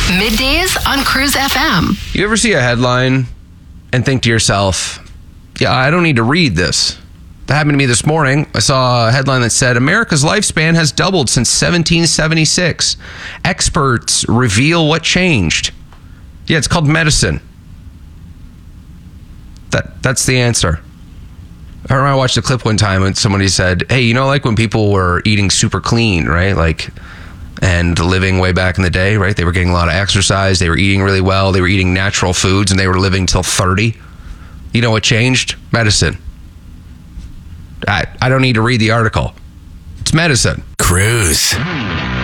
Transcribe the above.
Middays on Cruise FM. You ever see a headline and think to yourself, yeah, I don't need to read this? That happened to me this morning. I saw a headline that said, America's lifespan has doubled since 1776. Experts reveal what changed. Yeah, it's called medicine. That's the answer. I remember I watched a clip one time and somebody said, hey, you know, like when people were eating super clean, right? Like, and living way back in the day, right? They were getting a lot of exercise. They were eating really well. They were eating natural foods and they were living till 30. You know what changed? Medicine. I don't need to read the article. It's medicine. Cruise.